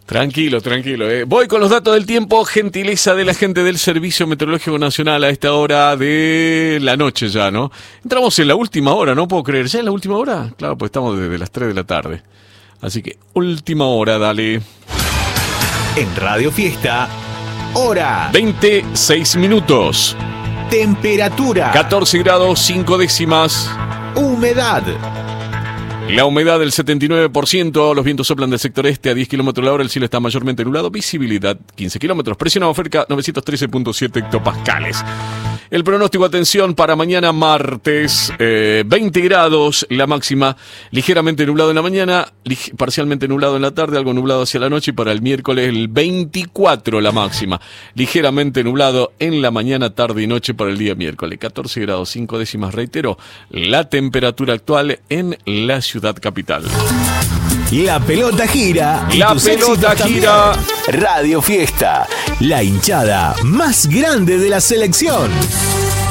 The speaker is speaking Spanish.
Tranquilo. Voy con los datos del tiempo, gentileza de la gente del Servicio Meteorológico Nacional a esta hora de la noche ya, ¿no? Entramos en la última hora, no puedo creer. ¿Ya en la última hora? Claro, pues estamos desde las 3 de la tarde. Así que, última hora, dale. En Radio Fiesta, hora 26 minutos. Temperatura 14 grados 5 décimas. Humedad. La humedad del 79%, los vientos soplan del sector este a 10 km la hora, el cielo está mayormente nublado, visibilidad 15 kilómetros, presión atmosférica 913.7 hectopascales. El pronóstico, atención, para mañana martes, 20 grados la máxima, ligeramente nublado en la mañana, parcialmente nublado en la tarde, algo nublado hacia la noche, y para el miércoles el 24 la máxima, ligeramente nublado en la mañana, tarde y noche para el día miércoles, 14 grados 5 décimas, reitero, la temperatura actual en la ciudad capital. La pelota gira. La pelota gira. Radio Fiesta, la hinchada más grande de la selección.